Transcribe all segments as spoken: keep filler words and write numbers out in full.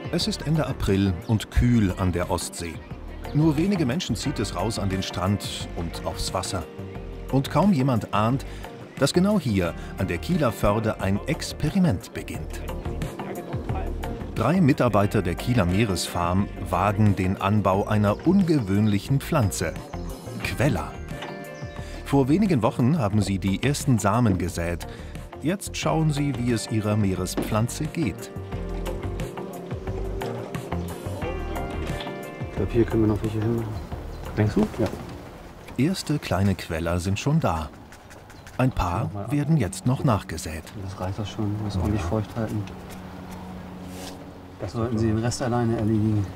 Es ist Ende April und kühl an der Ostsee. Nur wenige Menschen zieht es raus an den Strand und aufs Wasser. Und kaum jemand ahnt, dass genau hier an der Kieler Förde ein Experiment beginnt. Drei Mitarbeiter der Kieler Meeresfarm wagen den Anbau einer ungewöhnlichen Pflanze: Quella. Vor wenigen Wochen haben sie die ersten Samen gesät. Jetzt schauen sie, wie es ihrer Meerespflanze geht. Ich glaube, hier können wir noch welche hinmachen. Denkst du? Ja. Erste kleine Queller sind schon da. Ein paar werden jetzt noch nachgesät. Das reicht doch schon, muss ordentlich feucht halten. Das sollten Sie den Rest alleine erledigen.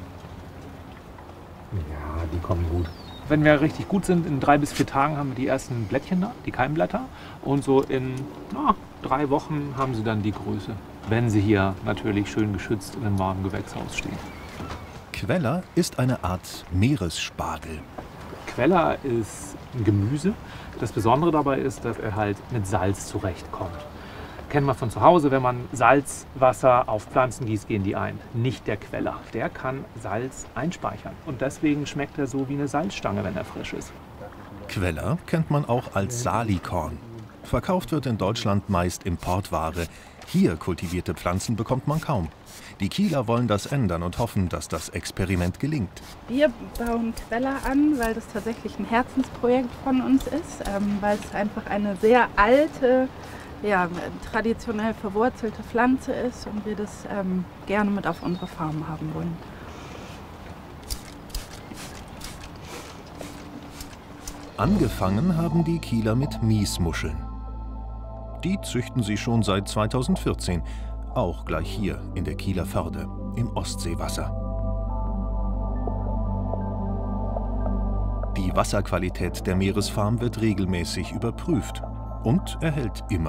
Ja, die kommen gut. Wenn wir richtig gut sind, in drei bis vier Tagen haben wir die ersten Blättchen da, die Keimblätter. Und so in na, drei Wochen haben sie dann die Größe, wenn sie hier natürlich schön geschützt in einem warmen Gewächshaus stehen. Quella ist eine Art Meeresspargel. Quella ist ein Gemüse. Das Besondere dabei ist, dass er halt mit Salz zurechtkommt. Kennen wir von zu Hause, wenn man Salzwasser auf Pflanzen gießt, gehen die ein. Nicht der Queller. Der kann Salz einspeichern. Und deswegen schmeckt er so wie eine Salzstange, wenn er frisch ist. Quella kennt man auch als Salikorn. Verkauft wird in Deutschland meist Importware. Hier kultivierte Pflanzen bekommt man kaum. Die Kieler wollen das ändern und hoffen, dass das Experiment gelingt. Wir bauen Quella an, weil das tatsächlich ein Herzensprojekt von uns ist, ähm, weil es einfach eine sehr alte, ja, traditionell verwurzelte Pflanze ist und wir das ähm, gerne mit auf unsere Farm haben wollen. Angefangen haben die Kieler mit Miesmuscheln. Die züchten sie schon seit zweitausendvierzehn, auch gleich hier in der Kieler Förde im Ostseewasser. Die Wasserqualität der Meeresfarm wird regelmäßig überprüft und erhält immer